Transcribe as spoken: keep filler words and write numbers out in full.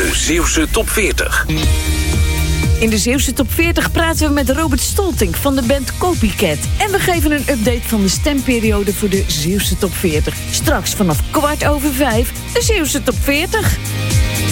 De Zeeuwse Top veertig. In de Zeeuwse Top veertig praten we met Robert Stoltink van de band Copycat. En we geven een update van de stemperiode voor de Zeeuwse Top veertig. Straks vanaf kwart over vijf, de Zeeuwse Top veertig.